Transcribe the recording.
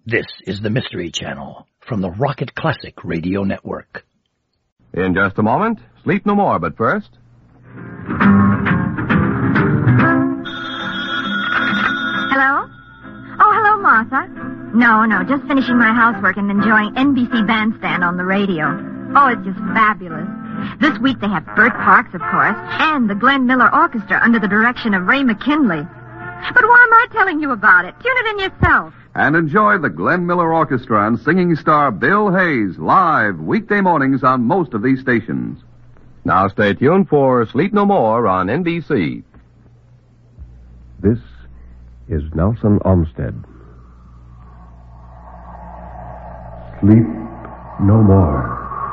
This is the Mystery Channel from the Rocket Classic Radio Network. In just a moment, Sleep No More, but first... Hello? Oh, hello, Martha. No, just finishing my housework and enjoying NBC Bandstand on the radio. Oh, it's just fabulous. This week they have Bert Parks, of course, and the Glenn Miller Orchestra under the direction of Ray McKinley. But why am I telling you about it? Tune it in yourself. And enjoy the Glenn Miller Orchestra and singing star Bill Hayes live weekday mornings on most of these stations. Now stay tuned for Sleep No More on NBC. This is Nelson Olmsted. Sleep no more.